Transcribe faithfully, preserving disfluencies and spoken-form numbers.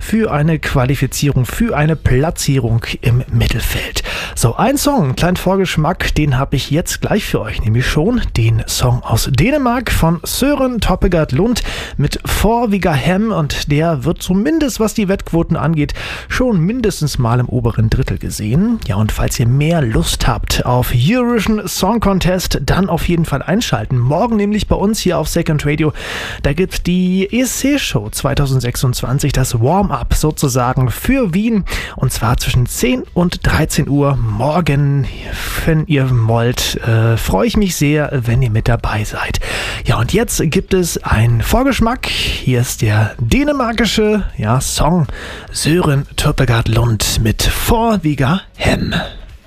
für eine Qualifizierung, für eine Platzierung im Mittelfeld. So, ein Song, einen kleinen Vorgeschmack, den habe ich jetzt gleich für euch, nämlich schon den Song aus Dänemark von Søren Toppegaard Lund mit Vorviga Hem, und der wird zumindest, was die Wettquoten angeht, schon mindestens mal im oberen Drittel gesehen. Ja, und falls ihr mehr Lust habt auf Eurovision Song Contest, dann auf jeden Fall einschalten. Morgen nämlich bei uns hier auf Second Radio, da gibt die E S C-Show zwanzig sechsundzwanzig, das Warm-up sozusagen für Wien, und zwar zwischen zehn und dreizehn Uhr morgen. Wenn ihr wollt, äh, freue ich mich sehr, wenn ihr mit dabei seid. Ja, und jetzt gibt es einen Vorgeschmack. Hier ist der dänemarkische ja, Song Søren Toppegaard Lund mit Vorviga Hem.